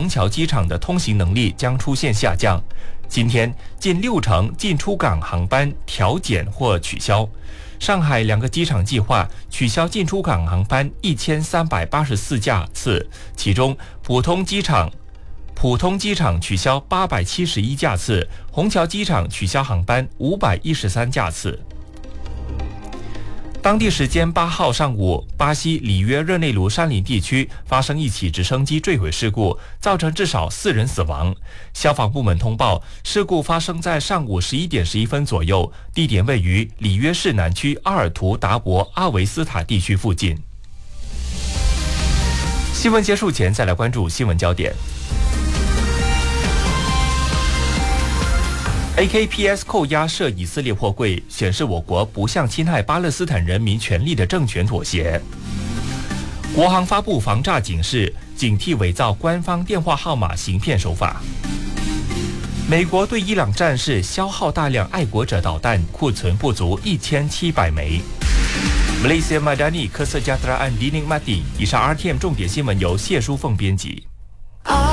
虹桥机场的通行能力将出现下降。今天近60%进出港航班调减或取消。上海2个机场计划取消进出港航班1384架次，其中浦东机场取消871架次，虹桥机场取消航班513架次。当地时间8号上午，巴西里约热内卢山林地区发生一起直升机坠毁事故，造成至少4人死亡。消防部门通报，事故发生在上午11点11分左右，地点位于里约市南区阿尔图达博阿维斯塔地区附近。新闻结束前，再来关注新闻焦点。AKPS 扣押涉以色列货柜，显示我国不向侵害巴勒斯坦人民权利的政权妥协。国航发布防诈警示，警惕伪造官方电话号码行骗手法。美国对伊朗战事消耗大量爱国者导弹，库存不足1700枚。Malaysia Madani Kesejahteraan Dinikmati。以上 RTM 重点新闻由谢淑凤编辑。